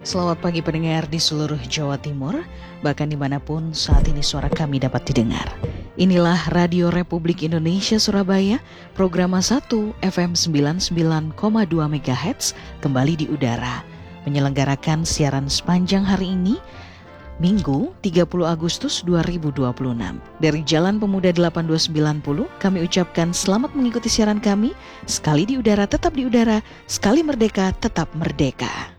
Selamat pagi pendengar di seluruh Jawa Timur, bahkan dimanapun saat ini suara kami dapat didengar. Inilah Radio Republik Indonesia Surabaya, Programa 1 FM 99,2 MHz kembali di udara. Menyelenggarakan siaran sepanjang hari ini, Minggu 30 Agustus 2026. Dari Jalan Pemuda 8290, kami ucapkan selamat mengikuti siaran kami. Sekali di udara, tetap di udara. Sekali merdeka, tetap merdeka.